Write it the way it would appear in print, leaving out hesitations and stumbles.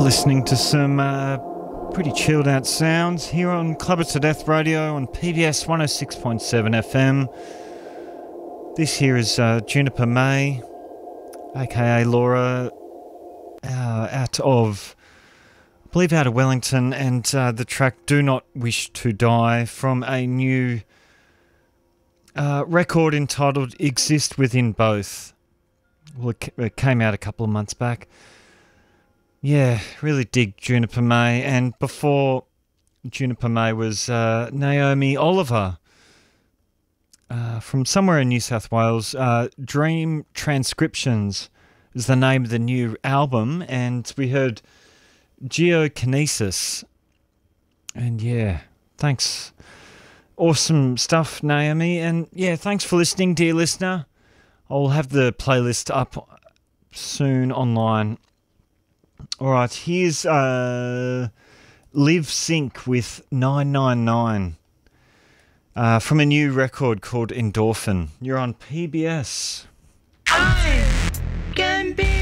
Listening to some pretty chilled out sounds here on Club It to Death Radio on PBS 106.7 FM. This here is Juniper May, aka Laura, out of Wellington, and the track Do Not Wish to Die from a new record entitled Exist Within Both. Well, it came out a couple of months back. Yeah, really dig Juniper May. And before Juniper May was Naomi Oliver from somewhere in New South Wales. Dream Transcriptions is the name of the new album. And we heard Geokinesis. And yeah, thanks. Awesome stuff, Naomi. And yeah, thanks for listening, dear listener. I'll have the playlist up soon online. All right, here's Live Sync with 999 from a new record called Endorphin. You're on PBS. I can be